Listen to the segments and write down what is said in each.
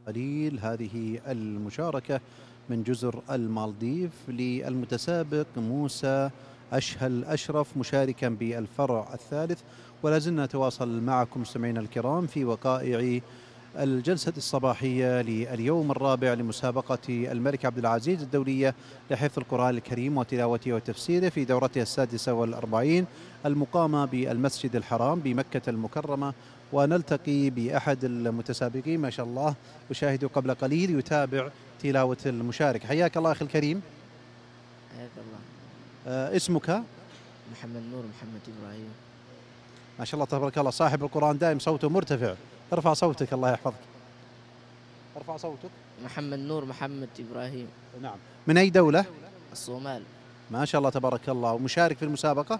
قليل هذه المشاركة من جزر المالديف للمتسابق موسى أشهل أشرف مشاركا بالفرع الثالث. ولا زلنا نتواصل معكم مستمعينا الكرام في وقائع الجلسة الصباحية لليوم الرابع لمسابقة الملك عبد العزيز الدولية لحفظ القرآن الكريم وتلاوته وتفسيره في دورتها 46 المقامة بالمسجد الحرام بمكة المكرمة. ونلتقي بأحد المتسابقين ما شاء الله أشاهده قبل قليل يتابع تلاوة المشارك. حياك الله أخي الكريم. حياك الله. اسمك؟ محمد نور محمد إبراهيم. ما شاء الله تبارك الله، صاحب القرآن دائم صوته مرتفع. ارفع صوتك الله يحفظك، ارفع صوتك. محمد نور محمد إبراهيم. نعم. من أي دولة؟ الصومال. ما شاء الله تبارك الله. ومشارك في المسابقة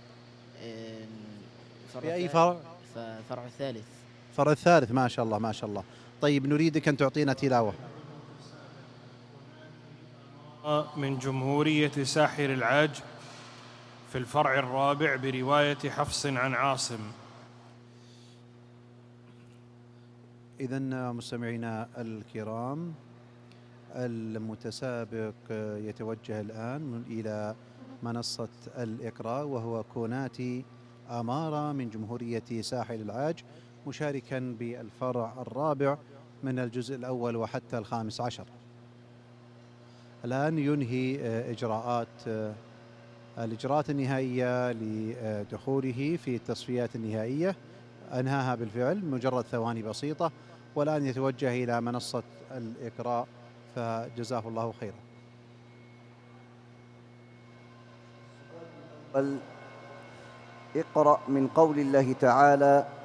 في أي فرع؟ فرع الثالث. فرع الثالث. ما شاء الله ما شاء الله. طيب نريدك أن تعطينا تلاوة من جمهورية ساحر العاج في الفرع الرابع برواية حفص عن عاصم. إذن مستمعينا الكرام، المتسابق يتوجه الآن إلى منصة الإقراء وهو كوناتي أمارة من جمهورية ساحل العاج، مشاركا بالفرع الرابع من الجزء الأول وحتى الخامس عشر. الآن ينهي الإجراءات النهائية لدخوله في التصفيات النهائية، أنهاها بالفعل مجرد ثواني بسيطة، والآن يتوجه إلى منصة الإقراء، فجزاه الله خيرا. اقرأ من قول الله تعالى: